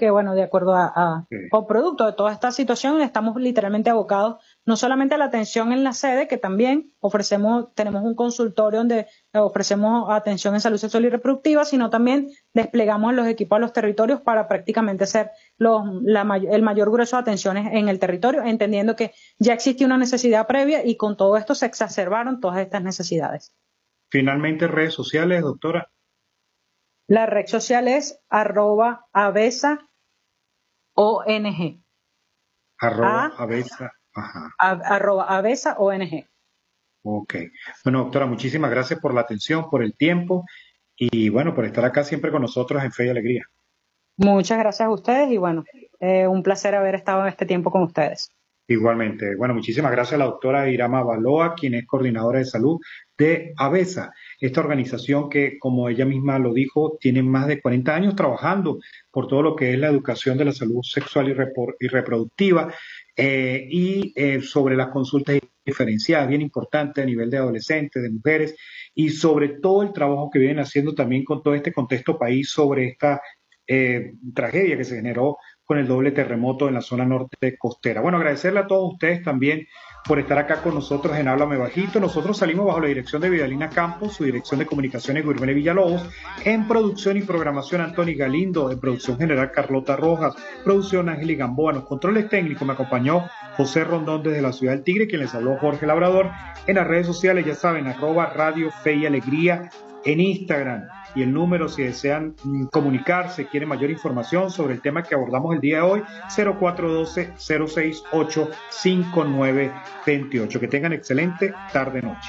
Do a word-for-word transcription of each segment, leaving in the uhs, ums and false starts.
que, bueno, de acuerdo a, a Sí. o producto de toda esta situación, estamos literalmente abocados no solamente a la atención en la sede, que también ofrecemos, tenemos un consultorio donde ofrecemos atención en salud sexual y reproductiva, sino también desplegamos los equipos a los territorios para prácticamente hacer los, la, may- el mayor grueso de atenciones en el territorio, entendiendo que ya existía una necesidad previa y con todo esto se exacerbaron todas estas necesidades. Finalmente, redes sociales, doctora. La red social es arroba avesa O N G. Arroba A, Avesa. Ajá. a- arroba avesa O N G. Ok. Bueno, doctora, muchísimas gracias por la atención, por el tiempo y bueno, por estar acá siempre con nosotros en Fe y Alegría. Muchas gracias a ustedes y bueno, eh, un placer haber estado este tiempo con ustedes. Igualmente. Bueno, muchísimas gracias a la doctora Irama Baloa, quien es coordinadora de salud de Avesa, esta organización que, como ella misma lo dijo, tiene más de cuarenta años trabajando por todo lo que es la educación de la salud sexual y, repor- y reproductiva eh, y eh, sobre las consultas diferenciadas, bien importante a nivel de adolescentes, de mujeres y sobre todo el trabajo que vienen haciendo también con todo este contexto país sobre esta eh, tragedia que se generó con el doble terremoto en la zona norte costera. Bueno, agradecerle a todos ustedes también por estar acá con nosotros en Háblame Bajito. Nosotros salimos bajo la dirección de Vidalina Campos, su dirección de comunicaciones Guillermo Villalobos, en producción y programación Anthony Galindo, en producción general Carlota Rojas, producción Ángel Gamboa, en los controles técnicos me acompañó José Rondón desde la ciudad del Tigre, quien les habló Jorge Labrador. En las redes sociales, ya saben, arroba Radio Fe y Alegría en Instagram. Y el número, si desean mm, comunicarse, quieren mayor información sobre el tema que abordamos el día de hoy, cero cuatro uno dos, cero seis ocho, cinco nueve dos ocho. Que tengan excelente tarde-noche.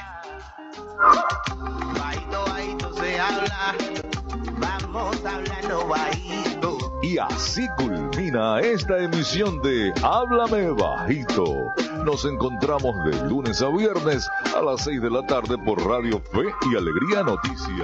Bajito, bajito se habla, vamos hablando bajito. Y así culmina esta emisión de Háblame Bajito. Nos encontramos de lunes a viernes a las seis de la tarde por Radio Fe y Alegría Noticias.